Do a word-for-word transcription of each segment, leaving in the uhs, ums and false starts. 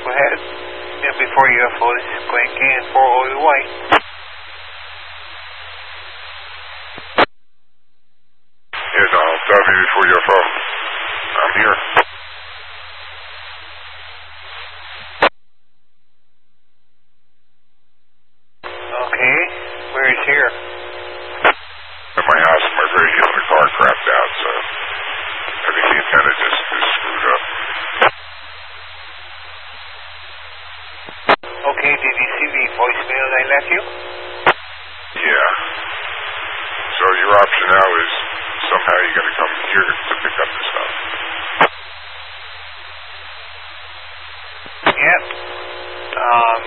Go ahead. And before U F O, this is Glenn Gann, four O E Y. Yeah, Donald, W before U F O. I'm here. Okay, where is here? At my house, my radio in the car crapped out, so I think the antenna just is screwed up. Okay, did you see the voicemail I left you? Yeah. So your option now is somehow you got to come here to pick up the stuff. Yep. Um,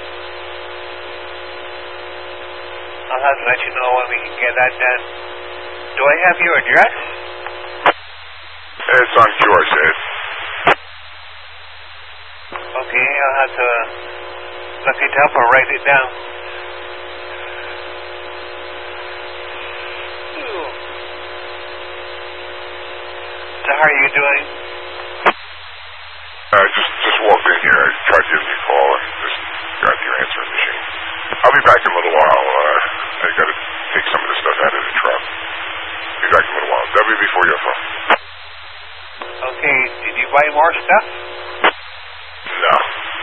I'll have to let you know when we can get that done. Do I have your address? It's on Q R Z. Okay, I'll have to look it up or write it down. So how are you doing? I uh, just just walked in here. I tried giving you a call and just got your answering machine. I'll be back in a little while. Uh, I got to take some of the stuff out of the truck. Be back in a little while. W before your phone. Okay, did you buy more stuff? No.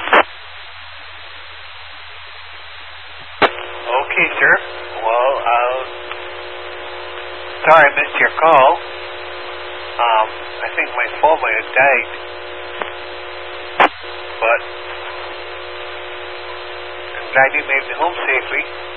Okay, sir. Well, uh, sorry I missed your call. Um, I think my phone might have died. But I'm glad you made me home safely.